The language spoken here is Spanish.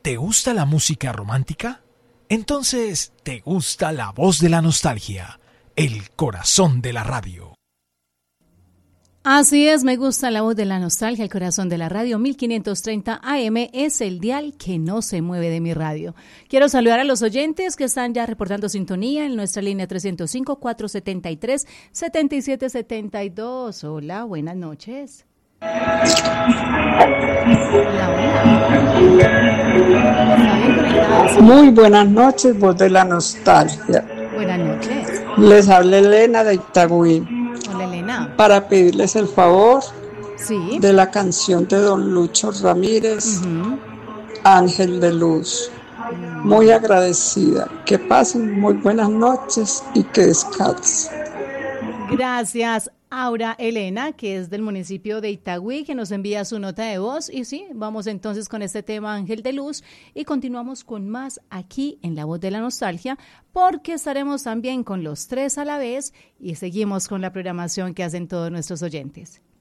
¿Te gusta la música romántica? Entonces, ¿te gusta la voz de la nostalgia? El corazón de la radio. Así es, me gusta la voz de la nostalgia, el corazón de la radio. 1530 AM es el dial que no se mueve de mi radio. Quiero saludar a los oyentes que están ya reportando sintonía en nuestra línea 305-473-7772. Hola, buenas noches. Hola. Muy buenas noches, voz de la nostalgia. Buenas noches. Les habla Elena de Itagüí. Hola, Elena. Para pedirles el favor de la canción de don Lucho Ramírez, Ángel de Luz. Muy agradecida. Que pasen muy buenas noches y que descansen. Gracias, Aura Elena, que es del municipio de Itagüí, que nos envía su nota de voz. Y sí, vamos entonces con este tema Ángel de Luz y continuamos con más aquí en La Voz de la Nostalgia, porque estaremos también con los tres a la vez y seguimos con la programación que hacen todos nuestros oyentes.